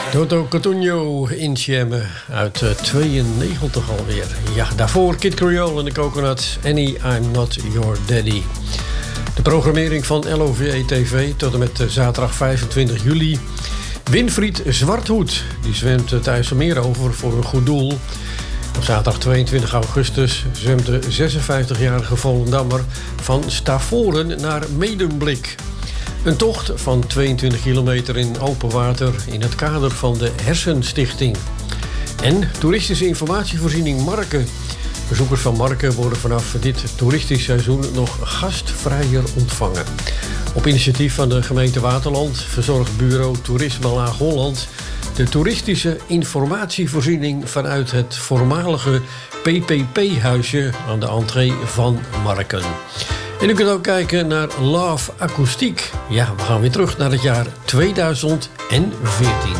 Toto Cotugno Insieme uit 92 alweer. Ja, daarvoor Kid Creole en de Coconuts. Annie, I'm Not Your Daddy. De programmering van LOVE TV tot en met zaterdag 25 juli. Winfried Zwarthoed, die zwemt het IJsselmeer over voor een goed doel. Op zaterdag 22 augustus zwemt de 56-jarige Volendammer van Stavoren naar Medemblik. Een tocht van 22 kilometer in open water in het kader van de Hersenstichting. En toeristische informatievoorziening Marken. Bezoekers van Marken worden vanaf dit toeristisch seizoen nog gastvrijer ontvangen. Op initiatief van de gemeente Waterland verzorgt bureau Toerisme Laag Holland de toeristische informatievoorziening vanuit het voormalige PPP-huisje aan de entree van Marken. En u kunt ook kijken naar Love Akoestiek. Ja, we gaan weer terug naar het jaar 2014.